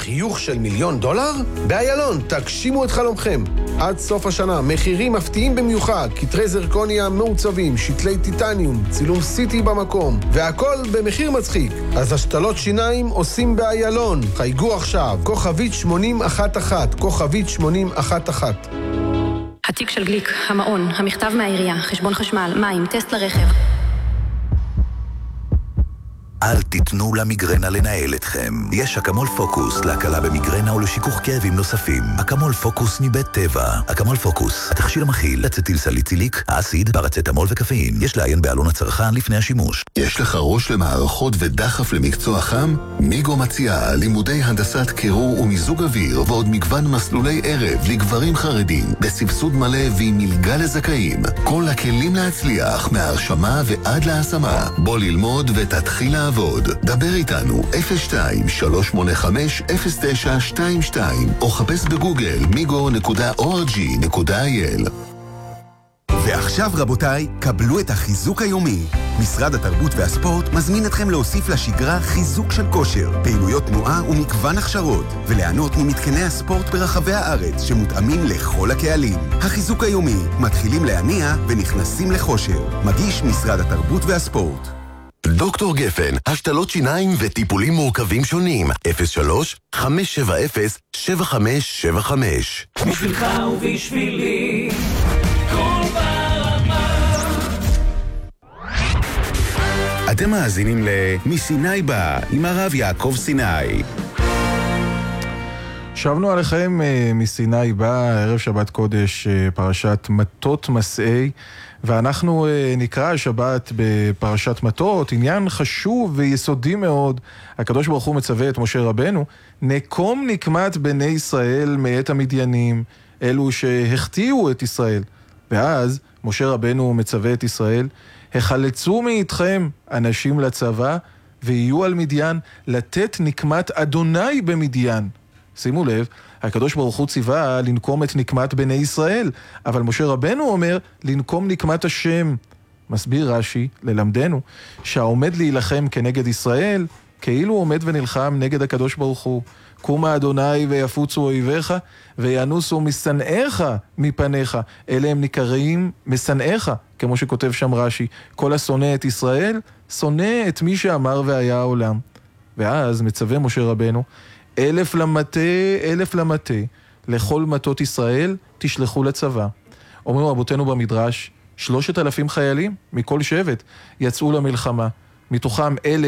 חיוך של $1,000,000? באיילון, תגשימו את חלומכם. עד סוף השנה, מחירים מפתיעים במיוחד, כתרי זרקוניה מעוצבים, שתלי טיטניום, צילום סיטי במקום, והכל במחיר מצחיק. אז השתלות שיניים עושים באיילון. חייגו עכשיו, כוכבית 8011, כוכבית 8011. התיק של גליק, המעון, המכתב מהעירייה, חשבון חשמל, מים, טסט לרכב. אל תיתנו למיגרנה לנהל אתכם. יש אקמול פוקוס להקלה במיגרנה ולשיכוך כאבים נוספים. אקמול פוקוס מבית טבע. אקמול פוקוס, התכשיר המכיל אצטיל סליציליק, האסיד, פרצטמול וקפאין. יש לעיין בעלון הצרכן לפני השימוש. יש לך ראש למערכות ודחף למקצוע חם? מיגו מציעה לימודי הנדסת קירור ומיזוג אוויר ועוד מגוון מסלולי ערב לגברים חרדים בסבסוד מלא ועם מלגה לזכאים. כל הכלים להצליח מההרשמה ועד להשמה. בוא ללמוד ותתחיל לעבוד. דבר איתנו 02-385-0922 או חפש בגוגל migo.org.il. ועכשיו רבותיי, קבלו את החיזוק היומי. משרד התרבות והספורט מזמין אתכם להוסיף לשגרה חיזוק של כושר, פעילויות תנועה ומגוון הכשרות, וליהנות ממתקני הספורט ברחבי הארץ שמותאמים לכל הקהלים. החיזוק היומי, מתחילים להניע ונכנסים לחושר. מגיש משרד התרבות והספורט. דוקטור גפן, השתלות שיניים וטיפולים מורכבים שונים. 03-570-7575. בשבילך ובשבילי כל ברמה. אתם מאזינים מסיני בא עם הרב יעקב סיני. שבנו עליכם מסיני בא, ערב שבת קודש, פרשת מטות מסעי, ואנחנו נקרא השבת בפרשת מטות, עניין חשוב ויסודי מאוד. הקדוש ברוך הוא מצווה את משה רבנו, נקום נקמת בני ישראל מאת המדיינים, אלו שהחטיאו את ישראל. ואז משה רבנו מצווה את ישראל, החלצו מאיתכם אנשים לצבא, ויהיו על מדיין לתת נקמת אדוני במדיין. שימו לב, הקדוש ברוך הוא ציווה לנקום את נקמת בני ישראל, אבל משה רבנו אומר לנקום נקמת השם. מסביר רש"י ללמדנו שהעומד להילחם כנגד ישראל, כאילו עומד ונלחם נגד הקדוש ברוך הוא. קומה אדוני ויפוצו אויביך וינוסו משנאיך מפניך. אלה הם נקראים משנאיך, כמו שכותב שם רש"י. כל השונא את ישראל, שונא את מי שאמר והיה העולם. ואז מצווה משה רבנו, 1,000 למטה, לכל מטות ישראל תשלחו לצבא. אומרים רבותינו במדרש, 3,000 חיילים מכל שבט יצאו למלחמה. מתוכם 1,000